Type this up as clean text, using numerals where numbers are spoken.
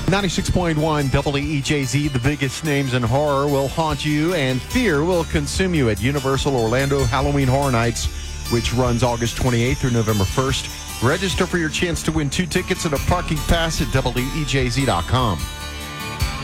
96.1 WEJZ, the biggest names in horror will haunt you and fear will consume you at Universal Orlando Halloween Horror Nights, which runs August 28th through November 1st. Register for your chance to win 2 tickets and a parking pass at WEJZ.com.